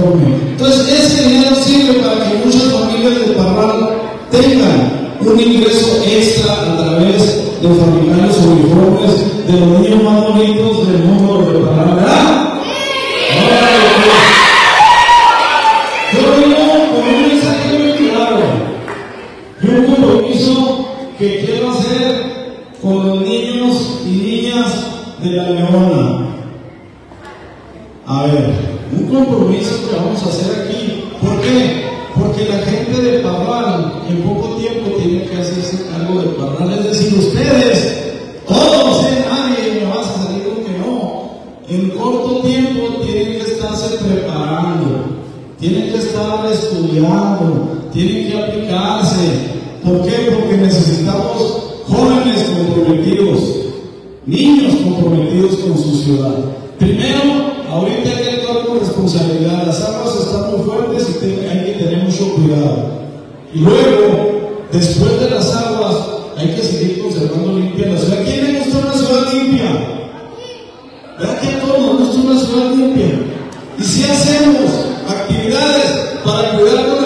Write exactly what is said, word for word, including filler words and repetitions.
uniforme. Entonces ese dinero sirve para que muchas familias de Parral tengan un ingreso extra a través de fabricar los uniformes de los niños más bonitos del mundo de Parral, ¿verdad? Yo vengo con un mensaje muy claro y un compromiso que quiero hacer con los niños y niñas de La Leona. A ver, un compromiso que vamos a hacer aquí. ¿Por qué? Porque la gente de Parral en poco tiempo tiene que hacerse cargo de Parral. Es decir, ustedes, todos, ¿eh? Nadie me va a salir con que no. En corto tiempo tienen que estarse preparando, tienen que estar estudiando, tienen que aplicarse. ¿Por qué? Porque necesitamos jóvenes comprometidos, niños comprometidos con su ciudad. Primero, ahorita hay que actuar con responsabilidad. Las aguas están muy fuertes y te, hay que tener mucho cuidado. Y luego, después de las aguas, hay que seguir conservando limpia la ciudad. ¿A quién le gusta una ciudad limpia? ¿Verdad que a todos nos gusta una ciudad limpia? Y si hacemos actividades para cuidar